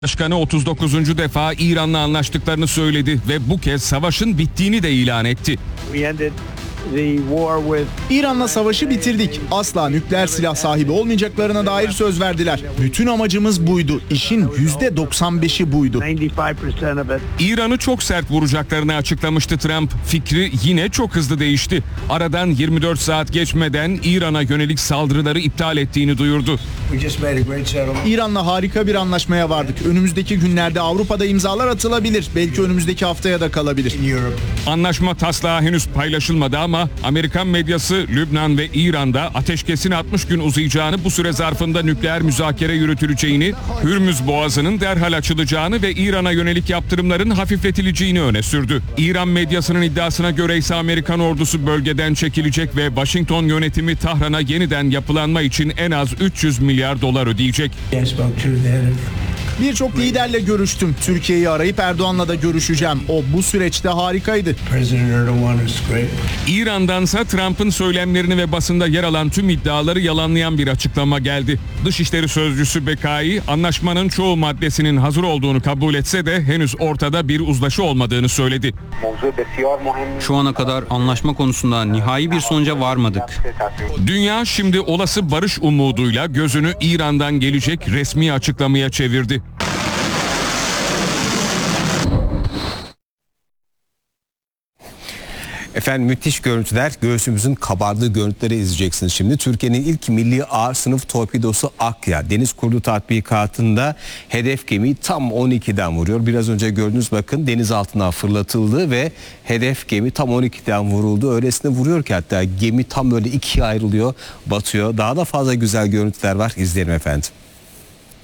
Başkanı 39. defa İran'la anlaştıklarını söyledi ve bu kez savaşın bittiğini de ilan etti. İran'la savaşı bitirdik. Asla nükleer silah sahibi olmayacaklarına dair söz verdiler. Bütün amacımız buydu. İşin %95'i buydu. İran'ı çok sert vuracaklarını açıklamıştı Trump. Fikri yine çok hızlı değişti. Aradan 24 saat geçmeden İran'a yönelik saldırıları iptal ettiğini duyurdu. İran'la harika bir anlaşmaya vardık. Önümüzdeki günlerde Avrupa'da imzalar atılabilir. Belki önümüzdeki haftaya da kalabilir. Anlaşma taslağı henüz paylaşılmadı ama Amerikan medyası Lübnan ve İran'da ateşkesin 60 gün uzayacağını, bu süre zarfında nükleer müzakere yürütüleceğini, Hürmüz Boğazı'nın derhal açılacağını ve İran'a yönelik yaptırımların hafifletileceğini öne sürdü. İran medyasının iddiasına göre ise Amerikan ordusu bölgeden çekilecek ve Washington yönetimi Tahran'a yeniden yapılanma için en az 300 milyar dolar ödeyecek. Birçok liderle görüştüm. Türkiye'yi arayıp Erdoğan'la da görüşeceğim. O bu süreçte harikaydı. İran'dansa Trump'ın söylemlerini ve basında yer alan tüm iddiaları yalanlayan bir açıklama geldi. Dışişleri Sözcüsü Bekai, anlaşmanın çoğu maddesinin hazır olduğunu kabul etse de henüz ortada bir uzlaşı olmadığını söyledi. Şu ana kadar anlaşma konusunda nihai bir sonuca varmadık. Dünya şimdi olası barış umuduyla gözünü İran'dan gelecek resmi açıklamaya çevirdi. Efendim müthiş görüntüler, göğsümüzün kabardığı görüntüleri izleyeceksiniz şimdi. Türkiye'nin ilk milli ağır sınıf torpidosu Akya deniz kurdu tatbikatında hedef gemiyi tam 12'den vuruyor. Biraz önce gördünüz, bakın, deniz altına fırlatıldı ve hedef gemi tam 12'den vuruldu. Öylesine vuruyor ki hatta gemi tam böyle ikiye ayrılıyor, batıyor. Daha da fazla güzel görüntüler var, izleyelim efendim.